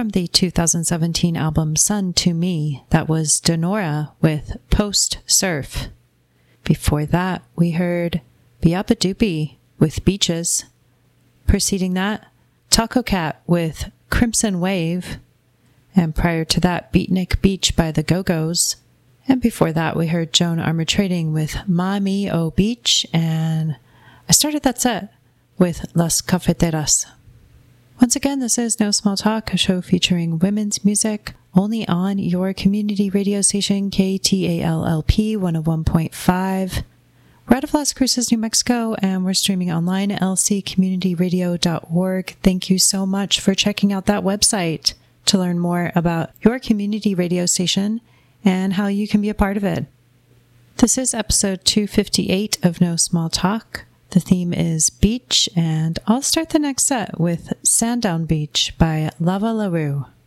From the 2017 album Sun to Me, that was Denora with Post Surf. Before that, we heard Biapa Doopy with Beaches. Preceding that, Taco Cat with Crimson Wave. And prior to that, Beatnik Beach by the Go-Go's. And before that, we heard Joan Armour Trading with Mami O Beach. And I started that set with Las Cafeteras. Once again, this is No Small Talk, a show featuring women's music, only on your community radio station, KTALLP 101.5. We're out of Las Cruces, New Mexico, and we're streaming online at lccommunityradio.org. Thank you so much for checking out that website to learn more about your community radio station and how you can be a part of it. This is episode 258 of No Small Talk. The theme is beach, and I'll start the next set with Sandown Beach by Lava LaRue.